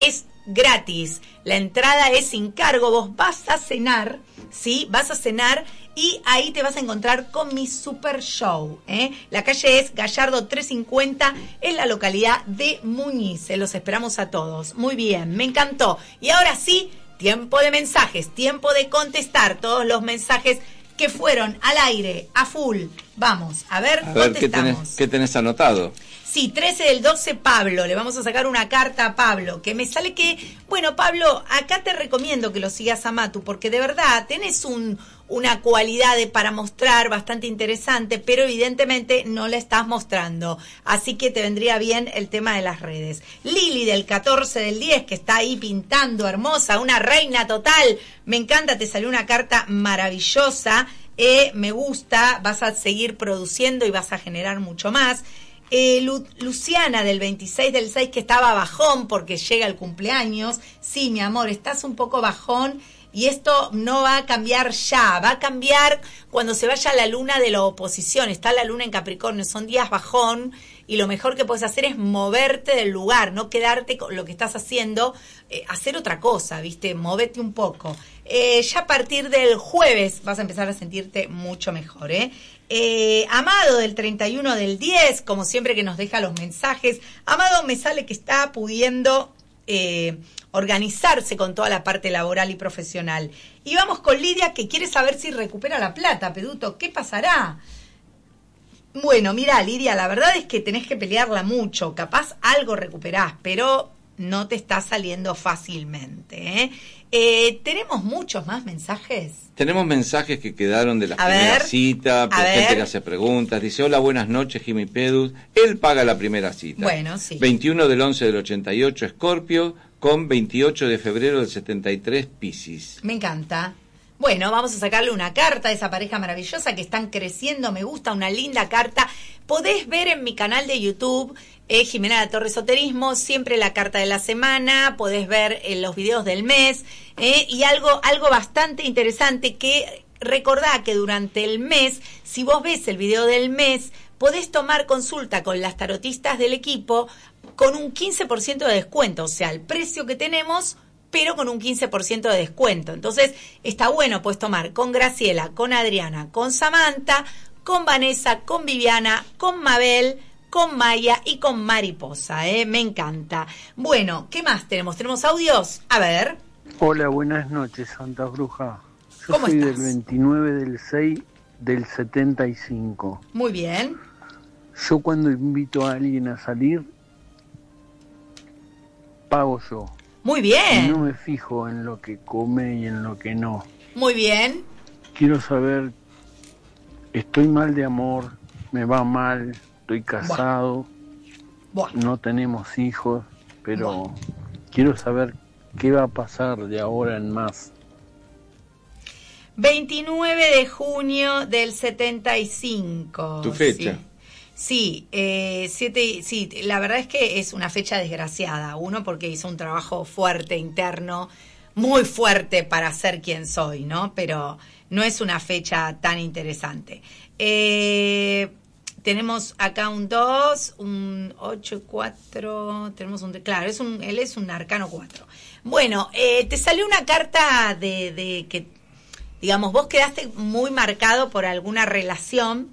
es gratis, la entrada es sin cargo, vos vas a cenar, ¿sí? Vas a cenar y ahí te vas a encontrar con mi super show, ¿eh? La calle es Gallardo 350 en la localidad de Muñiz. Los esperamos a todos. Muy bien, me encantó. Y ahora sí, tiempo de mensajes, tiempo de contestar todos los mensajes que fueron al aire, a full. Vamos, a ver contestamos. ¿qué tenés anotado? Sí, 13/12, Pablo. Le vamos a sacar una carta a Pablo, que me sale que... Bueno, Pablo, acá te recomiendo que lo sigas a Matu, porque de verdad tenés una cualidad para mostrar bastante interesante, pero evidentemente no la estás mostrando. Así que te vendría bien el tema de las redes. Lili, del 14/10, que está ahí pintando, hermosa, una reina total. Me encanta, te salió una carta maravillosa. Me gusta, vas a seguir produciendo y vas a generar mucho más. Luciana, del 26/6, que estaba bajón porque llega el cumpleaños. Sí, mi amor, estás un poco bajón y esto no va a cambiar ya, va a cambiar cuando se vaya la luna de la oposición. Está la luna en Capricornio, son días bajón y lo mejor que puedes hacer es moverte del lugar, no quedarte con lo que estás haciendo, hacer otra cosa, ¿viste? Movete un poco. Ya a partir del jueves vas a empezar a sentirte mucho mejor, ¿eh? Amado, del 31/10, como siempre que nos deja los mensajes. Amado, me sale que está pudiendo organizarse con toda la parte laboral y profesional. Y vamos con Lidia, que quiere saber si recupera la plata. Peduto, ¿qué pasará? Bueno, mira, Lidia, la verdad es que tenés que pelearla mucho. Capaz algo recuperás, pero no te está saliendo fácilmente, ¿eh? ¿Tenemos muchos más mensajes? Tenemos mensajes que quedaron de la primera cita, por gente que hace preguntas. Dice, hola, buenas noches, Jimmy Pedus. Él paga la primera cita. Bueno, sí. 21/11/88, Escorpio, con 28 de febrero del 73, Piscis. Me encanta. Bueno, vamos a sacarle una carta a esa pareja maravillosa que están creciendo. Me gusta, una linda carta. Podés ver en mi canal de YouTube, Jimena La Torre Esoterismo, siempre la carta de la semana. Podés ver los videos del mes. Y algo bastante interesante, que recordá que durante el mes, si vos ves el video del mes, podés tomar consulta con las tarotistas del equipo con un 15% de descuento. O sea, el precio que tenemos, pero con un 15% de descuento. Entonces, está bueno, puedes tomar con Graciela, con Adriana, con Samantha, con Vanessa, con Viviana, con Mabel, con Maya y con Mariposa, me encanta. Bueno, ¿qué más tenemos? ¿Tenemos audios? A ver. Hola, buenas noches, Santa Bruja. Yo ¿Cómo soy estás? del 29/6 del 75. Muy bien. Yo cuando invito a alguien a salir, pago yo. Muy bien. Y no me fijo en lo que come y en lo que no. Muy bien. Quiero saber, estoy mal de amor, me va mal, estoy casado, no tenemos hijos, pero quiero saber qué va a pasar de ahora en más. 29 de junio del 75. ¿Tu fecha? Sí, sí, la verdad es que es una fecha desgraciada. Uno, porque hizo un trabajo fuerte, interno, muy fuerte para ser quien soy, ¿no? Pero no es una fecha tan interesante. Tenemos acá un 2, un 8, 4, tenemos un... Claro, él es un arcano 4. Bueno, te salió una carta de que, digamos, vos quedaste muy marcado por alguna relación.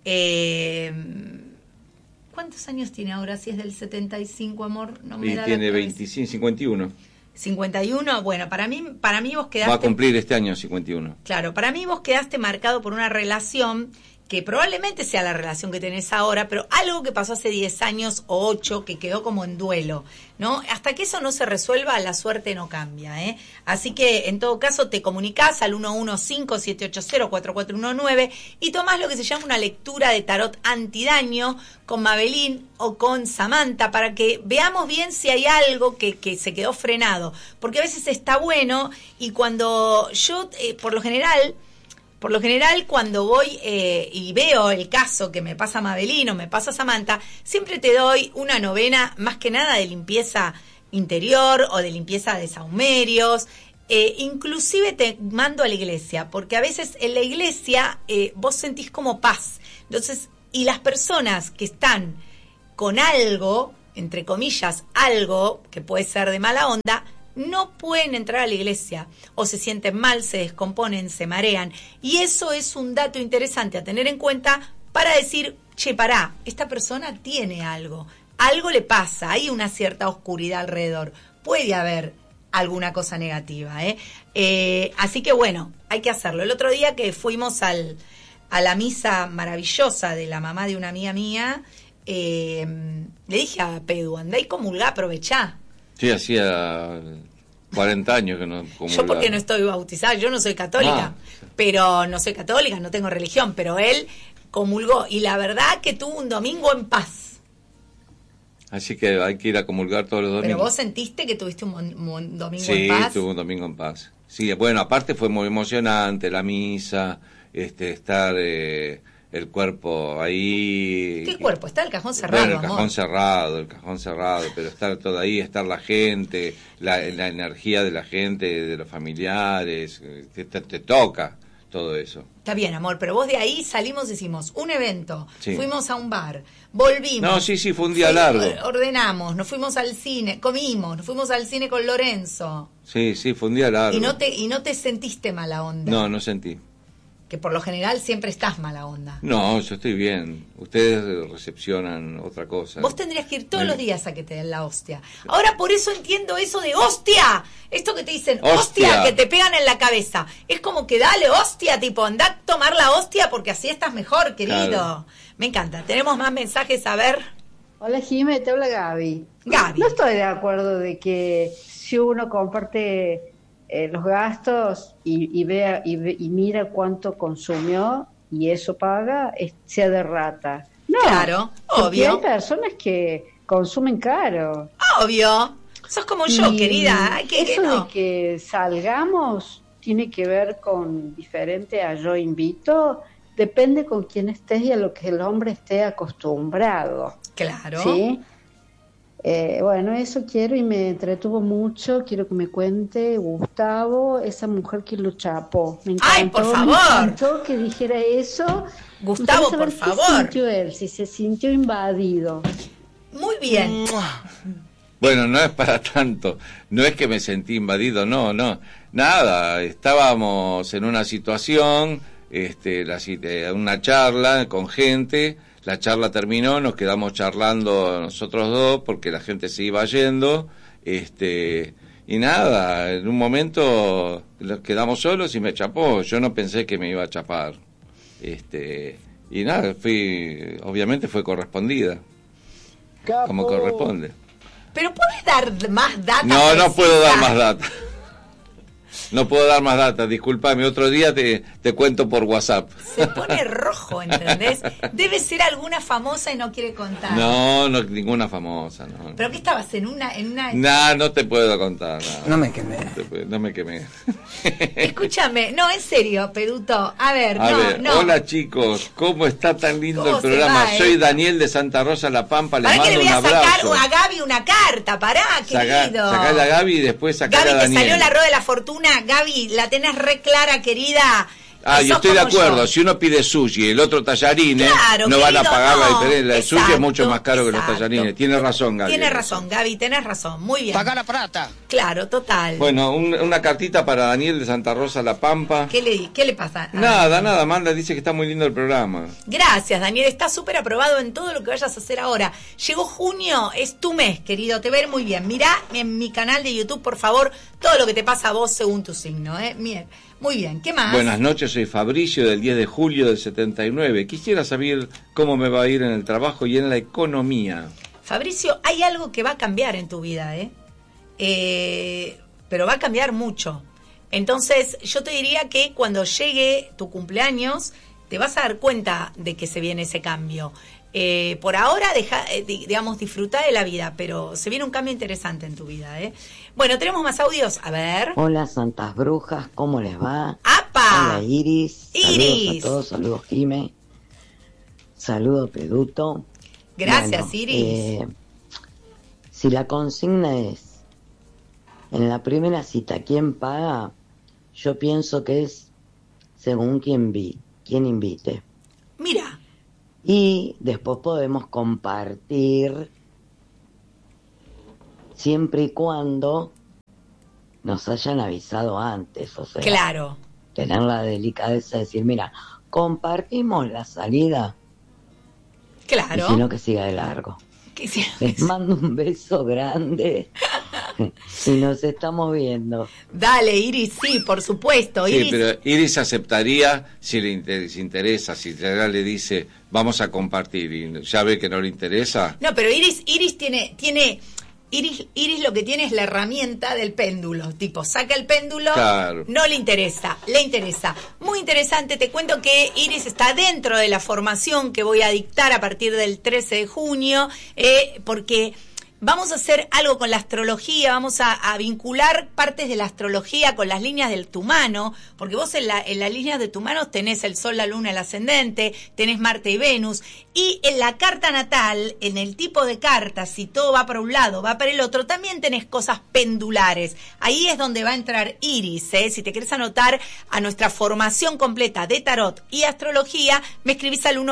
¿Cuántos años tiene ahora? Si es del 75, amor, no me da. Tiene 25, 51. 51, bueno, para mí vos quedaste... Va a cumplir este año 51. Claro, para mí vos quedaste marcado por una relación que probablemente sea la relación que tenés ahora, pero algo que pasó hace 10 años o 8 que quedó como en duelo, ¿no? Hasta que eso no se resuelva, la suerte no cambia, ¿eh? Así que, en todo caso, te comunicás al 115-780-4419 y tomás lo que se llama una lectura de tarot antidaño con Mabelín o con Samantha para que veamos bien si hay algo que se quedó frenado. Porque a veces está bueno y cuando yo, por lo general, cuando voy y veo el caso que me pasa Mabelín o me pasa Samantha, siempre te doy una novena más que nada de limpieza interior o de limpieza de sahumerios. Inclusive te mando a la iglesia, porque a veces en la iglesia vos sentís como paz. Entonces, y las personas que están con algo, entre comillas, algo que puede ser de mala onda, no pueden entrar a la iglesia, o se sienten mal, se descomponen, se marean. Y eso es un dato interesante a tener en cuenta para decir, che, pará, esta persona tiene algo le pasa, hay una cierta oscuridad alrededor, puede haber alguna cosa negativa, así que bueno, hay que hacerlo. El otro día que fuimos a la misa maravillosa de la mamá de una amiga mía, le dije a Pedu, andá y comulgá, aprovechá. Sí, hacía 40 años que no comulgaba. Yo porque no estoy bautizada, yo no soy católica, pero no soy católica, no tengo religión, pero él comulgó y la verdad que tuvo un domingo en paz. Así que hay que ir a comulgar todos los domingos. ¿Pero vos sentiste que tuviste un domingo en paz? Sí, tuve un domingo en paz. Sí, bueno, aparte fue muy emocionante la misa, estar el cuerpo ahí. ¿Qué cuerpo? Está el cajón cerrado, bueno, el cajón cerrado, pero estar todo ahí, estar la gente, la energía de la gente, de los familiares, te toca todo eso. Está bien, amor, pero vos de ahí salimos, hicimos un evento, fuimos a un bar, volvimos. No, sí, fue un día largo. Ordenamos, nos fuimos al cine, comimos, nos fuimos al cine con Lorenzo. Sí, fue un día largo. ¿Y no te sentiste mala onda? No sentí. Que por lo general siempre estás mala onda. No, yo estoy bien. Ustedes recepcionan otra cosa. Vos tendrías que ir todos los días a que te den la hostia. Ahora por eso entiendo eso de hostia. Esto que te dicen hostia, que te pegan en la cabeza. Es como que dale hostia, tipo, andá a tomar la hostia porque así estás mejor, querido. Claro. Me encanta. Tenemos más mensajes, a ver. Hola, Jimé, te habla Gaby. Gaby. No estoy de acuerdo de que si uno comparte los gastos y mira cuánto consumió y eso paga, sea de rata. No, claro, obvio. Hay personas que consumen caro. Obvio. Sos como yo, querida. Eso de que salgamos tiene que ver con diferente a yo invito. Depende con quién estés y a lo que el hombre esté acostumbrado. Claro. ¿Sí? Bueno, eso quiero y me entretuvo mucho. Quiero que me cuente Gustavo, esa mujer que lo chapó. Me encantó, ¡ay, por favor! Me encantó que dijera eso. Gustavo, por favor. ¿Qué sintió él? Si se sintió invadido. Muy bien. Bueno, no es para tanto. No es que me sentí invadido, no. Nada, estábamos en una situación, una charla con gente. La charla terminó, nos quedamos charlando nosotros dos porque la gente se iba yendo, y nada, en un momento quedamos solos y me chapó. Yo no pensé que me iba a chapar, y nada, obviamente fue correspondida, Capo. como corresponde. Pero ¿puedes dar más data? No puedo dar más data. No puedo dar más data, discúlpame, otro día te cuento por WhatsApp. Se pone rojo, ¿entendés? Debe ser alguna famosa y no quiere contar. No, ninguna famosa, no. ¿Pero qué estabas, en una...? No te puedo contar. No me quemé. No me quemé. Escúchame, no, en serio, Peduto, a ver. Hola chicos, ¿cómo está tan lindo el programa? Soy Daniel de Santa Rosa, La Pampa, le mando un abrazo. ¿Para qué le voy a sacar a Gaby una carta? Pará, querido. Sacá a Gaby y después sacá a Daniel. Gaby, te salió la rueda de la fortuna. Gaby, la tenés re clara, querida. Yo estoy de acuerdo. Yo. Si uno pide sushi y el otro tallarines, claro, no van a pagar la diferencia. El exacto, sushi es mucho más caro que los tallarines. Tienes razón, Gaby. Tienes razón, Gaby, tenés razón. Muy bien. Paga la plata. Claro, total. Bueno, una cartita para Daniel de Santa Rosa, La Pampa. ¿Qué le pasa? Nada, manda, dice que está muy lindo el programa. Gracias, Daniel. Está súper aprobado en todo lo que vayas a hacer ahora. Llegó junio, es tu mes, querido. Te va a ir muy bien. Mirá en mi canal de YouTube, por favor, todo lo que te pasa a vos según tu signo, Bien. Muy bien, ¿qué más? Buenas noches, soy Fabricio del 10 de julio del 79. Quisiera saber cómo me va a ir en el trabajo y en la economía. Fabricio, hay algo que va a cambiar en tu vida, pero va a cambiar mucho. Entonces, yo te diría que cuando llegue tu cumpleaños, te vas a dar cuenta de que se viene ese cambio. Por ahora, disfrutar de la vida, pero se viene un cambio interesante en tu vida, Bueno, tenemos más audios. A ver. Hola, santas brujas, ¿cómo les va? ¡Apa! Hola, Iris. Iris. Saludos a todos, saludos, Jime. Saludos, Peduto. Gracias, bueno, Iris. Si la consigna es, en la primera cita, ¿quién paga? Yo pienso que es según quién invite. Mira. Y después podemos compartir siempre y cuando nos hayan avisado antes, o sea, claro, tener la delicadeza de decir, mira, compartimos la salida, claro, y si no, que siga de largo. Les mando un beso grande y nos estamos viendo. Dale, Iris, sí, por supuesto. Sí, Iris... pero Iris aceptaría si le interesa, si le dice vamos a compartir y ya ve que no le interesa. No, pero Iris tiene Iris lo que tiene es la herramienta del péndulo, tipo, saca el péndulo, claro. No le interesa, le interesa. Muy interesante, te cuento que Iris está dentro de la formación que voy a dictar a partir del 13 de junio, porque vamos a hacer algo con la astrología, vamos a vincular partes de la astrología con las líneas de tu mano, porque vos en las líneas de tu mano tenés el Sol, la Luna, el Ascendente, tenés Marte y Venus, y en la carta natal, en el tipo de carta, si todo va para un lado, va para el otro, también tenés cosas pendulares. Ahí es donde va a entrar Iris, Si te querés anotar a nuestra formación completa de tarot y astrología, me escribís al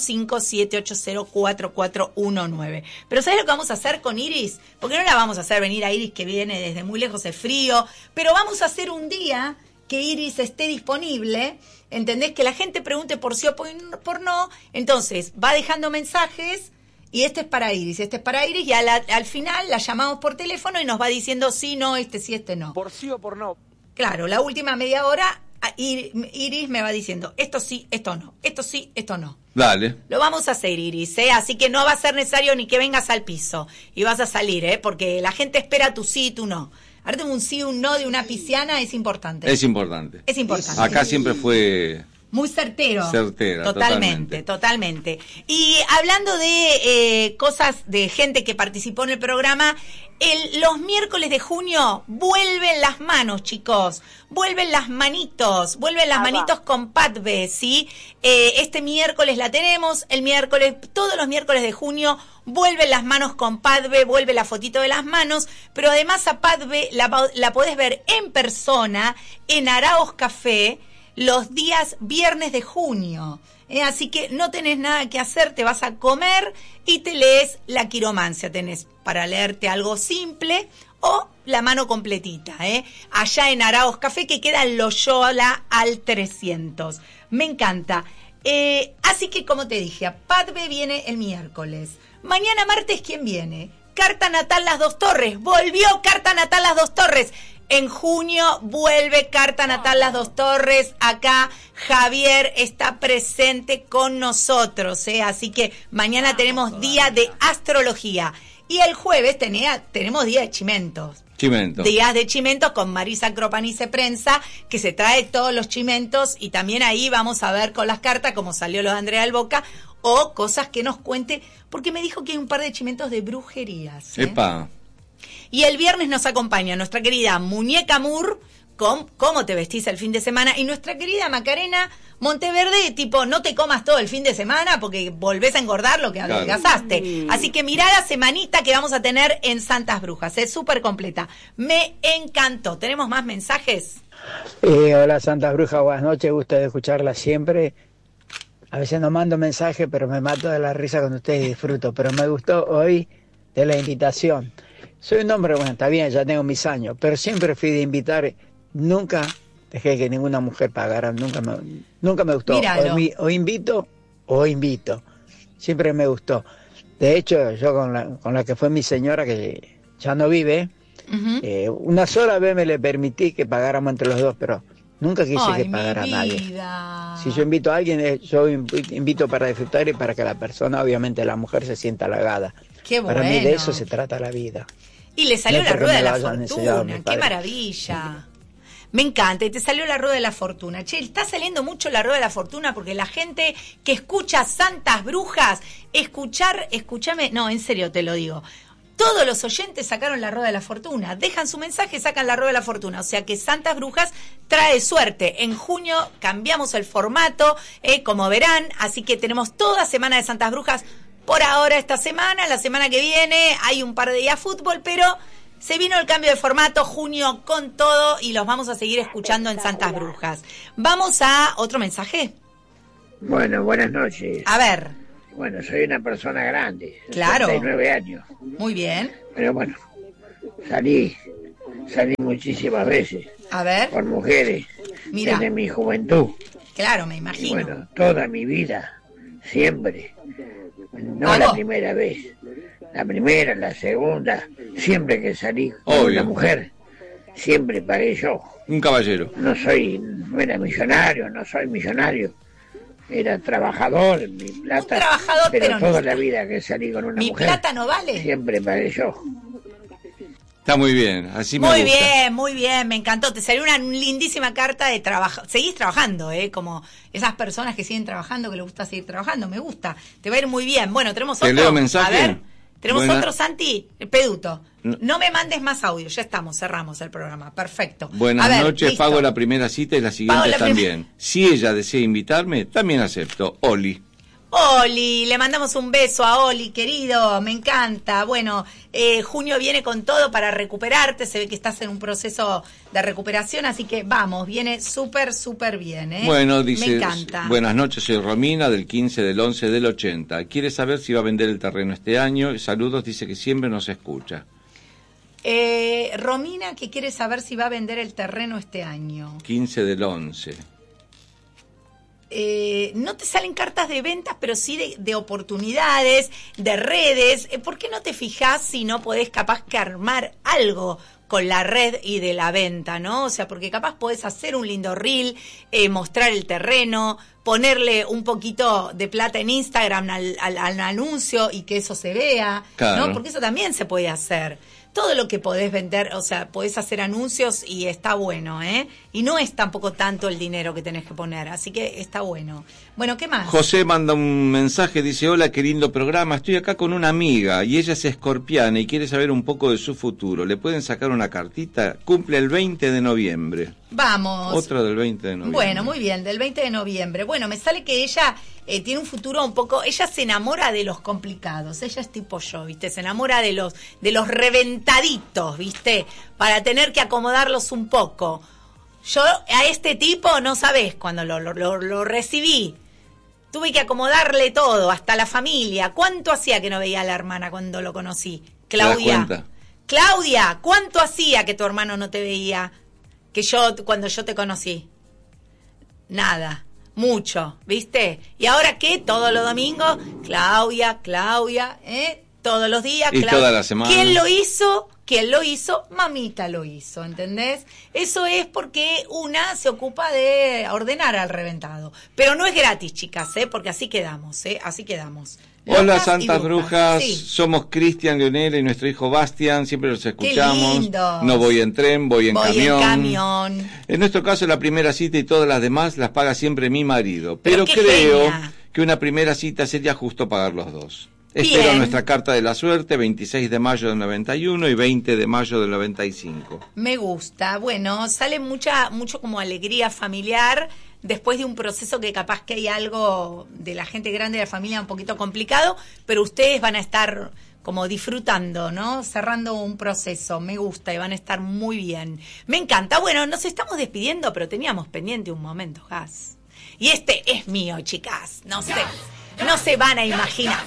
1157804419. Pero ¿sabés lo que vamos a hacer con Iris? Porque no la vamos a hacer venir a Iris, que viene desde muy lejos, es frío, pero vamos a hacer un día que Iris esté disponible, ¿entendés? Que la gente pregunte por sí o por no, entonces va dejando mensajes y este es para Iris y al final la llamamos por teléfono y nos va diciendo sí, no, sí, no. Por sí o por no. Claro, la última media hora Iris me va diciendo esto sí, esto no, esto sí, esto no. Dale. Lo vamos a hacer, Iris, Así que no va a ser necesario ni que vengas al piso y vas a salir, Porque la gente espera tu sí y tu no. Ahora tengo un sí y un no de una pisciana, es importante. Es importante. Es importante. Acá siempre fue... Muy certero. Certera, totalmente. Y hablando de cosas de gente que participó en el programa, los miércoles de junio vuelven las manos, chicos. Vuelven las manitos con Patbe, ¿sí? Este miércoles la tenemos, todos los miércoles de junio vuelven las manos con Patbe, vuelve la fotito de las manos, pero además a Patbe la podés ver en persona en Araos Café, los días viernes de junio. Así que no tenés nada que hacer, te vas a comer y te lees la quiromancia. Tenés para leerte algo simple o la mano completita. Allá en Araos Café, que queda en Loyola al 300. Me encanta. Así que, como te dije, Patbe viene el miércoles. Mañana martes, ¿quién viene? Carta Natal Las Dos Torres. Volvió Carta Natal Las Dos Torres. En junio vuelve Carta Natal Las Dos Torres. Acá Javier está presente con nosotros, Así que mañana tenemos día de astrología. Y el jueves tenemos día de chimentos. Días de chimentos con Marisa Cropanice Prensa, que se trae todos los chimentos. Y también ahí vamos a ver con las cartas, como salió lo de Andrea del Boca, o cosas que nos cuente, porque me dijo que hay un par de chimentos de brujerías. ¡Epa! Y el viernes nos acompaña nuestra querida Muñeca Mur con cómo te vestís el fin de semana, y nuestra querida Macarena Monteverde, tipo, no te comas todo el fin de semana porque volvés a engordar lo que adelgazaste. Así que mirá la semanita que vamos a tener en Santas Brujas, es súper completa. Me encantó. ¿Tenemos más mensajes? Hola Santas Brujas, buenas noches, gusto de escucharla siempre. A veces no mando mensajes, pero me mato de la risa con ustedes y disfruto. Pero me gustó hoy de la invitación. Soy un hombre, bueno, está bien, ya tengo mis años, pero siempre fui de invitar, nunca dejé que ninguna mujer pagara, nunca me gustó. O invito, siempre me gustó. De hecho, yo con la que fue mi señora, que ya no vive, una sola vez me le permití que pagáramos entre los dos, pero nunca quise que pagara a nadie. Si yo invito a alguien, yo invito para disfrutar y para que la persona, obviamente la mujer, se sienta halagada. Qué bueno. Para mí de eso se trata la vida. Y le salió la rueda de la fortuna. ¡Qué maravilla! Me encanta. Y te salió la rueda de la fortuna. Che, está saliendo mucho la rueda de la fortuna porque la gente que escucha Santas Brujas, escúchame, no, en serio te lo digo. Todos los oyentes sacaron la rueda de la fortuna. Dejan su mensaje y sacan la rueda de la fortuna. O sea que Santas Brujas trae suerte. En junio cambiamos el formato, como verán. Así que tenemos toda semana de Santas Brujas. Por ahora esta semana, la semana que viene hay un par de días fútbol, pero se vino el cambio de formato, junio con todo, y los vamos a seguir escuchando en Santas Brujas. Vamos a otro mensaje. Bueno, buenas noches. A ver. Bueno, soy una persona grande. Claro. 39 años. Muy bien. Pero bueno, salí muchísimas veces. A ver. Con mujeres. Mira. Desde mi juventud. Claro, me imagino. Y bueno, toda mi vida, siempre. No la primera vez. La primera, la segunda, siempre que salí con una mujer, siempre pagué yo. Un caballero. No era millonario, no soy millonario. Era trabajador, mi plata. Un trabajador, pero toda la vida que salí con una mujer. Mi plata no vale. Siempre pagué yo. Está muy bien, así me gusta. Muy bien, me encantó. Te salió una lindísima carta de trabajo. Seguís trabajando, como esas personas que siguen trabajando, que les gusta seguir trabajando. Me gusta. Te va a ir muy bien. Bueno, tenemos otro. ¿Te leo mensaje? A ver, tenemos otro, Santi. Peduto. No me mandes más audio. Ya estamos, cerramos el programa. Perfecto. Buenas noches, listo. Pago la primera cita y la siguiente también. Si ella desea invitarme, también acepto. Oli. Oli, le mandamos un beso a Oli, querido, me encanta. Bueno, junio viene con todo para recuperarte, se ve que estás en un proceso de recuperación, así que vamos, viene súper, súper bien, ¿eh? Bueno, dice, me encanta. Buenas noches, soy Romina, del 15 del 11 del 80. Quiere saber si va a vender el terreno este año. Saludos, dice que siempre nos escucha. Romina, que quiere saber si va a vender el terreno este año. 15 del 11. No te salen cartas de ventas, pero sí de oportunidades, de redes. ¿Por qué no te fijas si no podés capaz que armar algo con la red y de la venta, ¿no? O sea, porque capaz podés hacer un lindo reel, mostrar el terreno, ponerle un poquito de plata en Instagram al anuncio y que eso se vea, claro. ¿no? Porque eso también se puede hacer. Todo lo que podés vender, o sea, podés hacer anuncios y está bueno, ¿eh? Y no es tampoco tanto el dinero que tenés que poner, así que está bueno. Bueno, ¿qué más? José manda un mensaje, dice, hola, qué lindo programa, estoy acá con una amiga y ella es escorpiana y quiere saber un poco de su futuro. ¿Le pueden sacar una cartita? Cumple el 20 de noviembre. Vamos. Otra del 20 de noviembre. Bueno, muy bien, del 20 de noviembre. Bueno, me sale que ella tiene un futuro un poco... Ella se enamora de los complicados. Ella es tipo yo, ¿viste? Se enamora de los reventaditos, ¿viste? Para tener que acomodarlos un poco. Yo a este tipo, no sabés, cuando lo recibí, tuve que acomodarle todo, hasta la familia. ¿Cuánto hacía que no veía a la hermana cuando lo conocí? Claudia. Claudia, ¿cuánto hacía que tu hermano no te veía? Cuando yo te conocí. Nada, mucho, ¿viste? ¿Y ahora qué? Todos los domingos, Claudia, todos los días, y toda la semana. ¿Quién lo hizo? Mamita lo hizo, ¿entendés? Eso es porque una se ocupa de ordenar al reventado. Pero no es gratis, chicas, porque así quedamos, así quedamos. Hola, Santas Brujas, sí. Somos Cristian, Leonela y nuestro hijo Bastián, siempre los escuchamos. Qué lindos. No voy en tren, voy en camión. En nuestro caso, la primera cita y todas las demás las paga siempre mi marido. Pero creo que una primera cita sería justo pagar los dos. Bien. Espero nuestra carta de la suerte, 26 de mayo del 91 y 20 de mayo del 95. Me gusta. Bueno, sale mucho como alegría familiar después de un proceso que capaz que hay algo de la gente grande de la familia un poquito complicado, pero ustedes van a estar como disfrutando, ¿no? Cerrando un proceso. Me gusta y van a estar muy bien. Me encanta. Bueno, nos estamos despidiendo, pero teníamos pendiente un momento, Gas. Y este es mío, chicas. No se van a imaginar.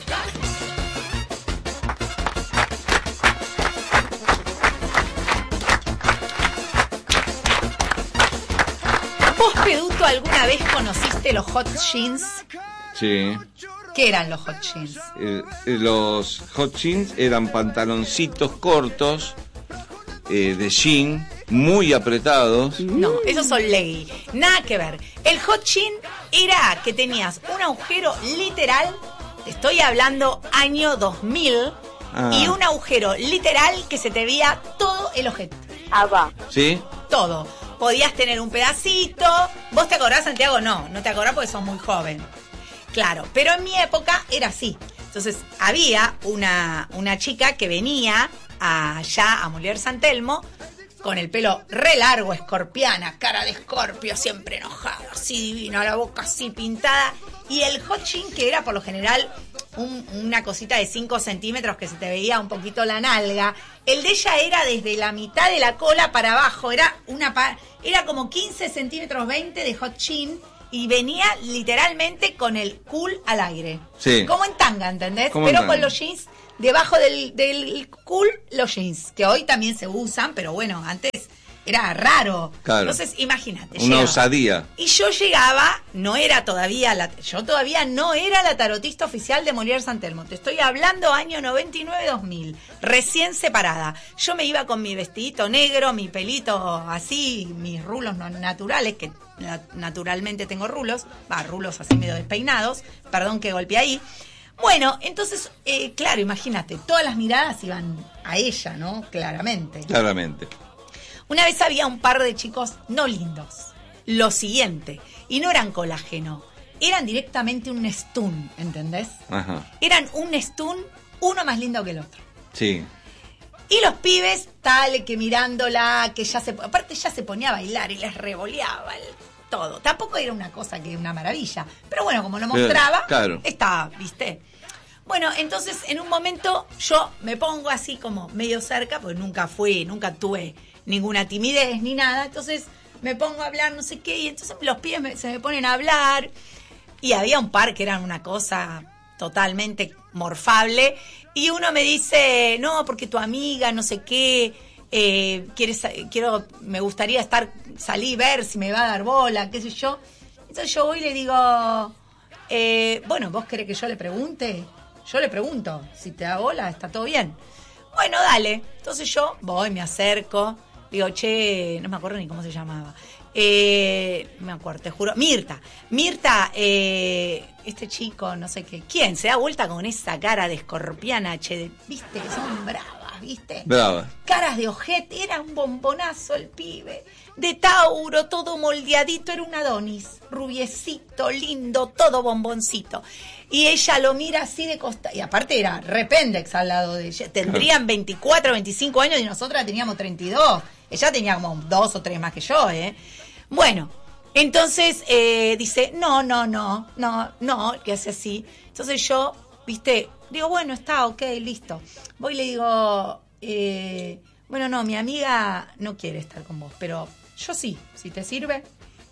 ¿Vos, Peduto, alguna vez conociste los hot jeans? Sí. ¿Qué eran los hot jeans? Los hot jeans eran pantaloncitos cortos de jean, muy apretados. No, esos son leggings. Nada que ver. El hot jean era que tenías un agujero literal, estoy hablando año 2000, y un agujero literal que se te veía todo el ojete. ¿Sí? Todo. Podías tener un pedacito. ¿Vos te acordás, Santiago? No te acordás porque sos muy joven. Claro, pero en mi época era así. Entonces, había una chica que venía allá a Molière San Telmo con el pelo re largo, escorpiana, cara de escorpio, siempre enojada, así divina, la boca así pintada, y el hot jean, que era por lo general una cosita de 5 centímetros que se te veía un poquito la nalga. El de ella era desde la mitad de la cola para abajo, era como 15 centímetros 20 de hot jean, y venía literalmente con el cool al aire. Sí. Como en tanga, ¿entendés? Como pero en con tanga. los jeans debajo del cool los jeans, que hoy también se usan, pero bueno, antes era raro. Claro. Entonces, imagínate. Una osadía. Y yo llegaba, yo todavía no era la tarotista oficial de Molière San Telmo. Te estoy hablando año 99-2000, recién separada. Yo me iba con mi vestidito negro, mi pelito así, mis rulos naturales, que naturalmente tengo rulos así medio despeinados, perdón que golpeé ahí. Bueno, entonces, claro, imagínate, todas las miradas iban a ella, ¿no? Claramente. Una vez había un par de chicos no lindos. Lo siguiente, y no eran colágeno, eran directamente un stun, ¿entendés? Ajá. Eran un stun, uno más lindo que el otro. Sí. Y los pibes, tal, que mirándola, que aparte ya se ponía a bailar y les revoleaba todo. Tampoco era una cosa que una maravilla, pero bueno, como lo mostraba, claro. Estaba, ¿viste? Bueno, entonces en un momento yo me pongo así como medio cerca, porque nunca tuve ninguna timidez ni nada, entonces me pongo a hablar no sé qué, y entonces los pibes se me ponen a hablar, y había un par que eran una cosa totalmente morfable, y uno me dice, no, porque tu amiga no sé qué, me gustaría salir, ver si me va a dar bola, qué sé yo. Entonces yo voy y le digo, bueno, ¿vos querés que yo le pregunte? Yo le pregunto, si te da bola, está todo bien. Bueno, dale. Entonces yo voy, me acerco, digo, che, no me acuerdo ni cómo se llamaba. No me acuerdo, te juro. Mirta, este chico, no sé qué. ¿Quién? Se da vuelta con esa cara de escorpiana, che, viste que son bravas, ¿viste? Brava. Caras de ojete, era un bombonazo el pibe. De Tauro, todo moldeadito, era un Adonis. Rubiecito, lindo, todo bomboncito. Y ella lo mira así de costa. Y aparte era rependex al lado de ella. Tendrían 24, 25 años y nosotras teníamos 32. Ella tenía como 2 o 3 más que yo, ¿eh? Bueno, entonces dice, no, que hace así. Entonces yo, viste, digo, bueno, está, ok, listo. Voy y le digo, bueno, no, mi amiga no quiere estar con vos, pero yo sí, si te sirve.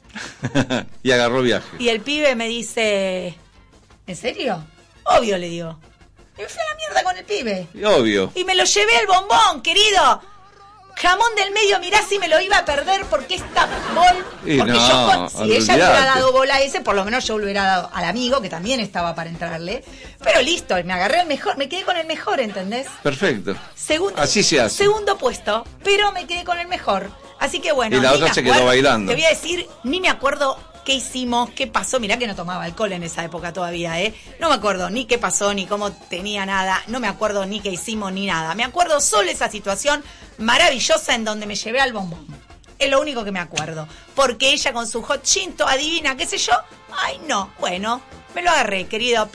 Y agarró viaje. Y el pibe me dice, ¿en serio? Obvio, le digo. Y me fui a la mierda con el pibe. Obvio. Y me lo llevé al bombón, querido. Jamón del medio, mirá si me lo iba a perder porque esta porque no, yo, si ella le olvidate. hubiera dado bola a ese, por lo menos yo le hubiera dado al amigo, que también estaba para entrarle. Pero listo, me agarré el mejor, me quedé con el mejor, ¿entendés? Perfecto. Segundo, así se hace. Segundo puesto, pero me quedé con el mejor. Así que bueno. Y la otra se quedó bailando. Te voy a decir, ni me acuerdo qué hicimos, qué pasó. Mirá que no tomaba alcohol en esa época todavía, ¿eh? No me acuerdo ni qué pasó, ni cómo tenía nada. No me acuerdo ni qué hicimos, ni nada. Me acuerdo solo esa situación maravillosa en donde me llevé al bombón. Es lo único que me acuerdo. Porque ella con su hot chinto, adivina, qué sé yo. Ay, no. Bueno, me lo agarré, querido.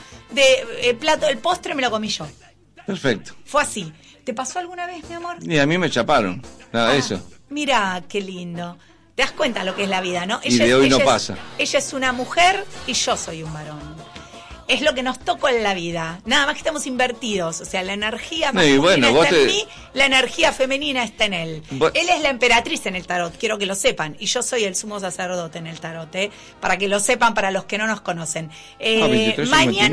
El postre me lo comí yo. Perfecto. Fue así. ¿Te pasó alguna vez, mi amor? Y a mí me chaparon. Nada de eso. Mira, qué lindo. Te das cuenta lo que es la vida, ¿no? Y de hoy no pasa. Ella es una mujer y yo soy un varón. Es lo que nos tocó en la vida. Nada más que estamos invertidos. O sea, la energía masculina está en mí, la energía femenina está en él. Él es la emperatriz en el tarot, quiero que lo sepan. Y yo soy el sumo sacerdote en el tarot, para que lo sepan para los que no nos conocen. 23,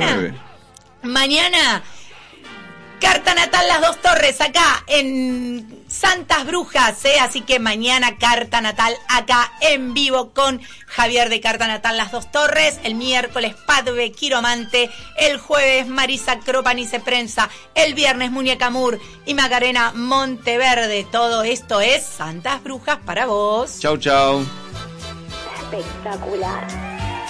mañana, carta natal Las Dos Torres, acá en Santas Brujas, así que mañana carta natal acá en vivo con Javier de Carta Natal Las Dos Torres, el miércoles Padve Quiromante, el jueves Marisa Cropanice Prensa, el viernes Muñeca Mur y Macarena Monteverde. Todo esto es Santas Brujas para vos. Chau, chau. Espectacular.